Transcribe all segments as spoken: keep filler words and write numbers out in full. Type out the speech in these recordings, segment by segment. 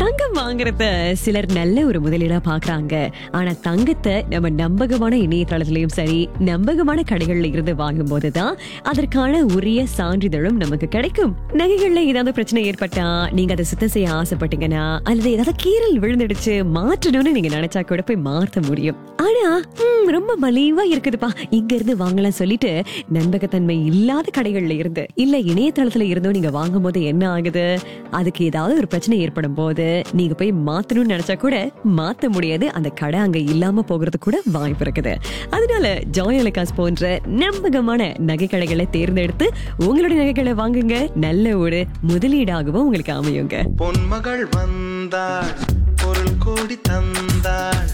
தங்கம் வாங்குறத சிலர் நல்ல ஒரு முதலீடா பாக்குறாங்க. ஆனா தங்கத்தை நம்ம நம்பகமான இணையதளத்திலயும் சரி, நம்பகமான கடைகள்ல இருந்து வாங்கும் போதுதான் அதற்கான உரிய சான்றிதழும் நமக்கு கிடைக்கும். நகைகள்ல ஏதாவது பிரச்சனை ஏற்பட்டா, நீங்க அதை சுத்தம் செய்ய ஆசைப்பட்டீங்கன்னா, அல்லது ஏதாவது கீறல் விழுந்துடுச்சு மாற்றணும்னு நீங்க நினைச்சா கூட போய் மாற்ற முடியும். ஆனா ரொம்ப மலிவா இருக்குதுப்பா, இங்க இருந்து வாங்கலாம் சொல்லிட்டு நம்பகத்தன்மை இல்லாத கடைகள்ல இருந்து இல்ல இணையதளத்துல இருந்தோ நீங்க வாங்கும் போது என்ன ஆகுது, அதுக்கு ஏதாவது ஒரு பிரச்சனை ஏற்படும் போது நீங்க போய் மாத்தணும்னு நினைச்சா கூட மாத்த முடியாது. அந்த கடை அங்க இல்லாம போகிறது கூட வாய்ப்பு இருக்குது. அதனால ஜாய் அலுகாஸ் போன்ற நம்பகமான நகை கடைகளை தேர்ந்தெடுத்து உங்களுடைய நகைகளை வாங்குங்க. நல்ல ஒரு முதலீடாகவும் உங்களுக்கு அமையுங்க. பொன்மகள் வந்தாள், பொருள் கோடி தந்தாள்,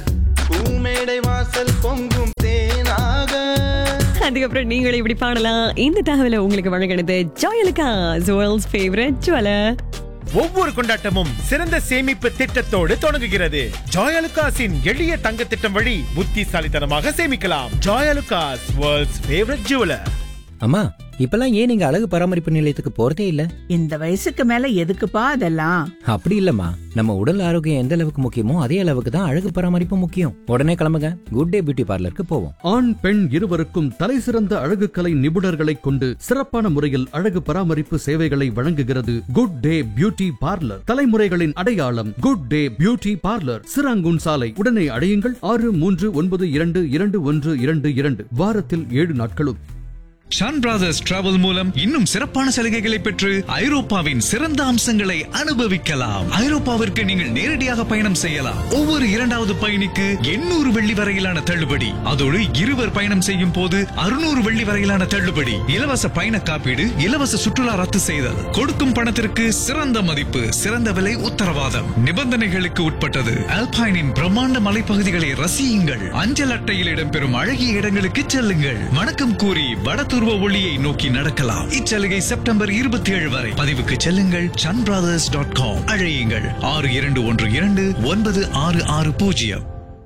பூமேடை வாசல் பொங்கும் தேனாக. அதுக்கப்புறம் நீங்களும் இப்படி பாடலாம். இந்த தகவலை உங்களுக்கு வழங்கினது Joy Alukkas, world's favourite jeweller. ஒவ்வொரு கொண்டாட்டமும் சிறந்த சேமிப்பு திட்டத்தோடு தொடங்குகிறது. ஜாய் அலுகாஸின் எளிய தங்க திட்டம் வழி புத்திசாலித்தனமாக சேமிக்கலாம். Joy Alukkas, world's favourite jeweller. அம்மா, இப்பெல்லாம் ஏன் நீங்க அழகு பராமரிப்பு நிலையத்துக்கு போறதே இல்ல? இந்த வயசுக்கு மேல எதுக்குப்பா அதெல்லாம்? அப்படி இல்லம்மா, நம்ம உடல் ஆரோக்கியம் எந்த அளவுக்கு முக்கியமோ அதே அளவுக்கு தான் அழகு பராமரிப்பு முக்கியம். உடனே கிளம்புங்க, குட் டே பியூட்டி பார்லருக்கு போவோம். ஆண் பெண் இருவருக்கும் தலை சிறந்த அழகு கலை நிபுணர்களை கொண்டு சிறப்பான முறையில் அழகு பராமரிப்பு சேவைகளை வழங்குகிறது குட் டே பியூட்டி பார்லர். தலைமுறைகளின் அடையாளம் good day beauty parlour, Serangoon சாலை. உடனே அடையுங்கள் ஆறு மூன்று ஒன்பது இரண்டு இரண்டு ஒன்று இரண்டு இரண்டு. வாரத்தில் ஏழு நாட்களும். ஷான் பிரதர்ஸ் டிராவல் மூலம் இன்னும் சிறப்பான சலுகைகளை பெற்று ஐரோப்பாவின் சிறந்த அம்சங்களை அனுபவிக்கலாம். ஐரோப்பாவிற்கு நீங்கள் நேரடியாக பயணம் செய்யலாம். ஒவ்வொரு இரண்டாவது பயணிக்கு எண்ணூறு வெள்ளி வரையிலான தள்ளுபடி. அதோடு இருவர் பயணம் செய்யும் போது அறுநூறு வெள்ளி வரையிலான தள்ளுபடி. இலவச பயண காப்பீடு, இலவச சுற்றுலா ரத்து செய்தல், கொடுக்கும் பணத்திற்கு சிறந்த மதிப்பு, சிறந்த விலை உத்தரவாதம். நிபந்தனைகளுக்கு உட்பட்டது. ஆல்பைனின் பிரம்மாண்ட மலைப்பகுதிகளை ரசியுங்கள். அஞ்சல் அட்டையில் இடம்பெறும் அழகிய இடங்களுக்கு செல்லுங்கள். வணக்கம் கூறி வடத்து ஒளியை நோக்கி நடக்கலாம். இச்சலுகை செப்டம்பர் இருபத்தி ஏழு வரை. பதிவுக்கு செல்லுங்கள் சன் பிரதர்ஸ் டாட் காம். அழையுங்கள் ஆறு இரண்டு ஒன்று இரண்டு ஒன்பது ஆறு ஆறு பூஜ்ஜியம்.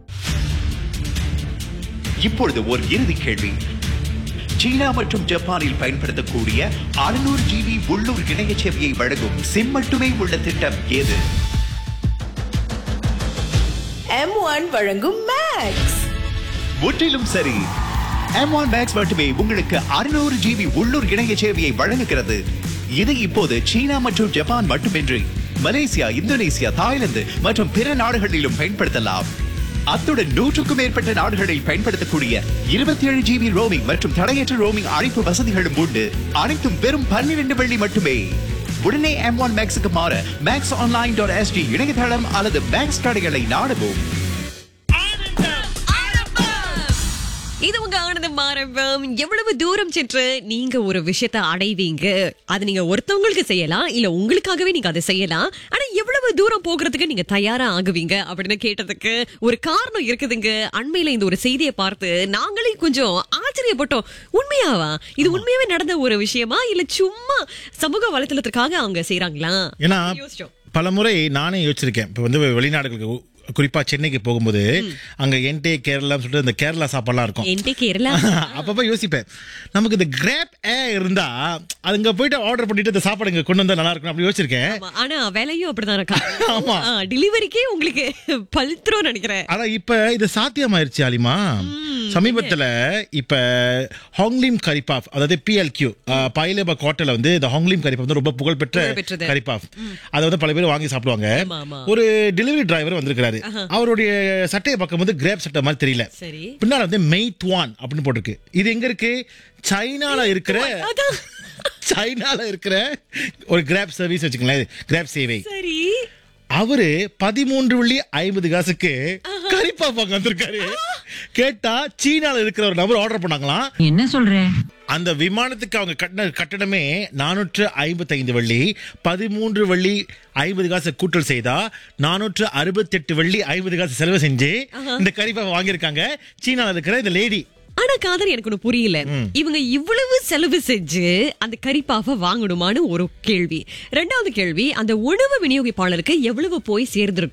இப்பொழுது ஒரு இறுதி கேள்வி. சீனா மற்றும் ஜப்பானில் பயன்படுத்தக்கூடிய அறுநூறு ஜிபி உள்ளூர் இணைய சேவையை வழங்கும் சிம் மட்டுமே உள்ள திட்டம் எது? எம் ஒன் வழங்கும் மேக்ஸ். முற்றிலும் சரி. எம் ஒன் மேக்ஸ் மட்டுமே உங்களுக்கு அறுநூறு ஜிபி உள்ளூர் இணைய சேவையை வழங்குகிறது. இது இப்போது சீனா மற்றும் ஜப்பான் மட்டுமின்றி மலேசியா, இந்தோனேசியா, தாய்லாந்து மற்றும் பிற நாடுகளிலும் பயன்படுத்தலாம். அத்துடன் நூற்றுக்கும் மேற்பட்ட நாடுகளில் பயன்படுத்தக்கூடிய இருபத்தி ஏழு ஜிபி ரோமிங் மற்றும் தடையற்ற ரோமிங் அழைப்பு வசதிகளும் உண்டு. அனைத்தும் வெறும் பன்னிரண்டு வெள்ளி மட்டுமே. உடனே எம் ஒன் மேக்ஸுக்கு மாற மேக்ஸ் ஆன்லைன் டாட் எஸ்டி இணையதளம் அல்லது மேக்ஸ் கடைகளை நாடவும். இது உங்க ஆனந்தம் ஆரம்பம். எவ்வளவு தூரம் சென்று நீங்க ஒரு விஷயத்தை அடைவீங்க, அது நீங்க ஒருத்தவங்களுக்கு செய்யலாம், இல்ல உங்களுக்காகவே நீங்க அதை செய்யலாம். ஆனா எவ்வளவு தூரம் போகிறதுக்கு நீங்க தயாரா ஆகுவீங்க அப்படின்னு கேட்டதுக்கு ஒரு காரணம் இருக்குதுங்க. அண்மையில இந்த ஒரு செய்தியை பார்த்து நாங்களே கொஞ்சம் ஆச்சரியப்பட்டோம். உண்மையாவா இது உண்மையாவே நடந்த ஒரு விஷயமா, இல்ல சும்மா சமூக வலைத்தளத்திற்காக அவங்க செய்யறாங்களா? ஏன்னா பல முறை நானே யோசிச்சிருக்கேன். இப்ப வந்து வெளிநாடுகளுக்கு, குறிப்பா சென்னைக்கு போகும்போது அங்க என்டே கேரளா சொல்லிட்டு இந்த கேரளா சாப்பாடுலாம் இருக்கும். என்டே கேரளா அப்பப்ப யோசிப்பேன், நமக்கு இந்த கிராப் ஏ இருந்தா அங்க போயிட்டு ஆர்டர் பண்ணிட்டு இந்த சாப்பாடு இங்க கொண்டு வந்தா நல்லா இருக்கும் அப்படி யோசிச்சிருக்கேன். ஆனா வேலையும் அப்படிதான் இருக்கா. ஆமா, டெலிவரிக்கே உங்களுக்கு பல்த்ரோன்னு நினைக்கிறேன். ஆனா இப்ப இது சாத்தியமாயிருச்சு ஆலிமா. சமீபத்துல இப்ப ஹாங்லிம் கரிபாஃப், அதாவது பிஎல்கியூ பைலேபா கோட்டையில வந்து இந்த ஹாங்லிம் கரிபாஃப் வந்து ரொம்ப புகழ்பெற்ற கரிபாஃப். அதை வந்து பல பேர் வாங்கி சாப்பிடுவாங்க. ஒரு டெலிவரி டிரைவர் வந்திருக்கிறாரு. அவருடைய சட்டையை பார்க்கும் போது கிரேப் சட்டை மாதிரி தெரியல. பின்னால வந்து மெய்த்வான் அப்படின்னு போட்டிருக்கு. இது எங்க இருக்கு? சைனால இருக்கிற சைனால இருக்கிற ஒரு கிராப் சர்வீஸ் வச்சுக்கலாம், கிராப் சேவை. அவரு பதிமூன்று வெள்ளி ஐம்பது காசுக்கு கரிபாஃப் வந்திருக்காரு. கேட்டா சீனால இருக்கிற ஒரு நபர் ஆர்டர் பண்ணாங்களாம். என்ன சொல்றேன்? அந்த விமானத்துக்கு அவங்க கட்டின கட்டணமே நானூற்று ஐம்பத்தி ஐந்து வெள்ளி. பதிமூன்று வெள்ளி ஐம்பது காசு கூட்டல் செய்தா நானூற்று அறுபத்தி எட்டு வெள்ளி ஐம்பது காசு செலவு செஞ்சு இந்த கரிபாஃப் வாங்கியிருக்காங்க சீனால இருக்கிற இந்த லேடி. ஆனா காதல் எனக்கு ஒண்ணு புரியல. இவங்க இவ்வளவு செலவு செஞ்சு அந்த கரிபாஃப வாங்கணுமான்னு ஒரு கேள்வி. ரெண்டாவது கேள்வி, அந்த உணவு விநியோகிப்பாளருக்கு எவ்வளவு போய் சேர்ந்திருக்கும்?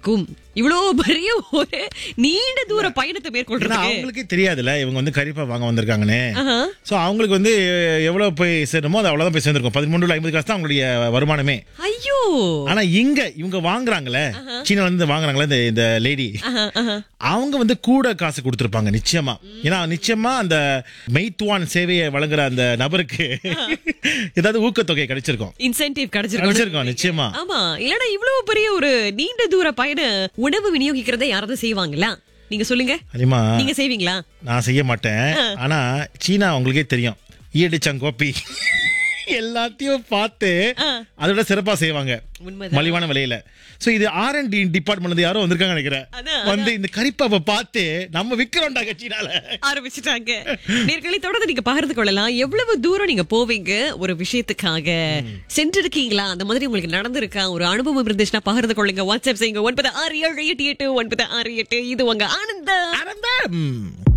இவ்வளவு பெரிய ஒரு நீண்ட தூர பயணத்தை மேற்கொள்றது அவங்களுக்கே தெரியாதுல்ல இவங்க வந்து கரிப்பா வாங்க வந்திருக்காங்கன்னு. சோ அவங்களுக்கு வந்து எவ்வளவு போய் சேரணுமோ அது அவ்வளவுதான் போய் சேர்ந்திருக்கும். பதிமூன்று ஐம்பது காசு தான் அவங்களுடைய வருமானமே. ஐயோ. ஆனா இங்க இவங்க வாங்குறாங்களே, சீனால இருந்து வாங்குறாங்களே இந்த இந்த லேடி, அவங்க வந்து கூட காசு கொடுத்திருப்பாங்க நிச்சயமா. ஏன்னா நிச்சயமா அந்த மெய்த்துவான் சேவையை வழங்குற அந்த நபருக்கு ஏதாவது ஊக்கத்தொகை கிடைச்சிருக்கும், இன்சென்டிவ் கிடைச்சிருக்கும் நிச்சயமா. ஆமா, இல்லனா இவ்வளவு பெரிய ஒரு நீண்ட தூர பயண உணவு விநியோகிக்கிறத யாராவது செய்வாங்களா? நீங்க சொல்லுங்க. நீங்க செய்வீங்களா? நான் செய்ய மாட்டேன். ஆனா சீனா உங்களுக்கே தெரியும், ஈடிச்சங்கோப்பி எல்லாத்தையும் பார்த்து அதோட சிறப்பா செய்வாங்க மலிவான விலையில. சோ இது ஆர் அண்ட் டி டிபார்ட்மெண்ட் யாரோ வந்திருக்காங்க நினைக்கிறேன். வந்து இந்த கரிப்பாவை பார்த்து நம்ம விக்கிறோம்டா கட்சினால ஆரம்பிச்சுட்டாங்க. நேர்களை தொடர்ந்து நீங்க பகிர்ந்து கொள்ளலாம். எவ்வளவு தூரம் நீங்க போவீங்க ஒரு விஷயத்துக்காக? சென்றிருக்கீங்களா? அந்த மாதிரி உங்களுக்கு நடந்திருக்கா? ஒரு அனுபவம் இருந்துச்சுன்னா பகிர்ந்து கொள்ளுங்க. வாட்ஸ்அப் செய்யுங்க ஒன்பது ஆறு ஏழு எட்டு எட்டு ஒன்பது ஆறு எட்டு. இது உங்க ஆனந்தம்.